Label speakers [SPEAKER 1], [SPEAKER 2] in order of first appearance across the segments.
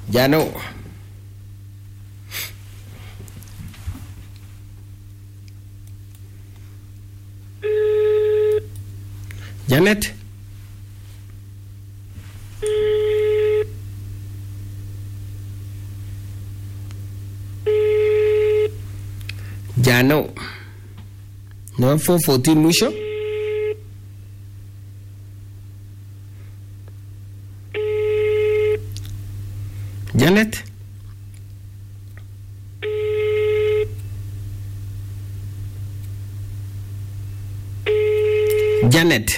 [SPEAKER 1] Jano. Janet. Jano. No 414 mwisho. Janet. Janet.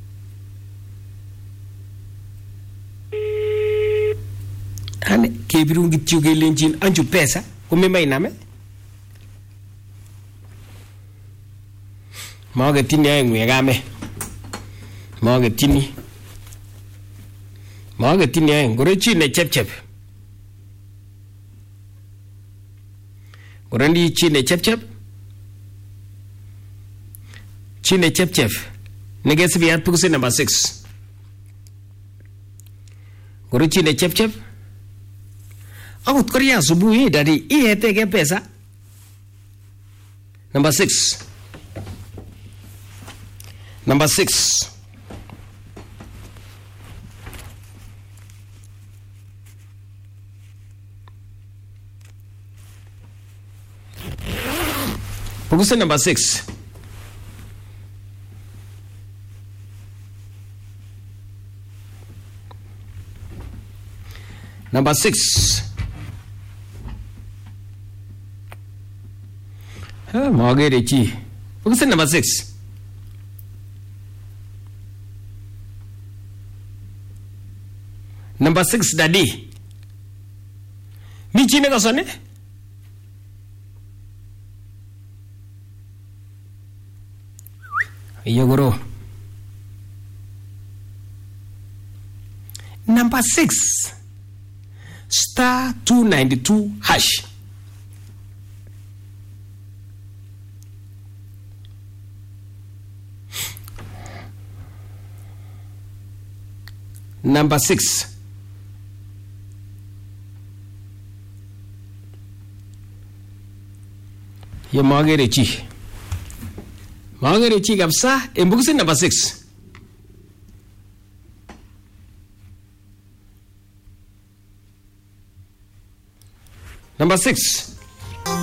[SPEAKER 1] Ane kebirungi tiuge lenjin anju pesa kumema iname. Maga tini ay ngwegame. Maga tini ay ngorechi ne chep. Gorandi chine chep. Chine chep. Negesi biat pukuse number 6. Gorechi ne chep. Akut korea asubuhi dari iheteke pesa. Number 6. Number 6. Pukuse number 6. Number 6. Margaret. Pukuse number 6. Number 6 daddy. Michi ne kasane? Yogoro. Number 6. Star 292 hash. Number 6. Yo Margaret. Margaret kabisa embukuse number 6. Number 6.